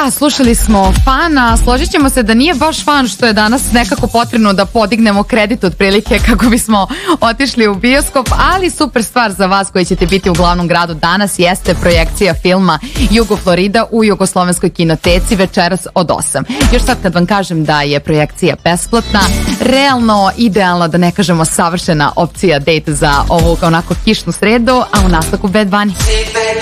Da, slušali smo Fana, složit ćemo se da nije baš Fan što je danas nekako potrebno da podignemo kredit otprilike kako bismo otišli u bioskop, ali super stvar za vas koji ćete biti u glavnom gradu danas jeste projekcija filma Jugo Florida u Jugoslovenskoj kinoteci večeras od 8. Još sad kad vam kažem da je projekcija besplatna, realno idealna, da ne kažemo savršena opcija date za ovu onako kišnu sredu, a u nastavku Bad Bunny.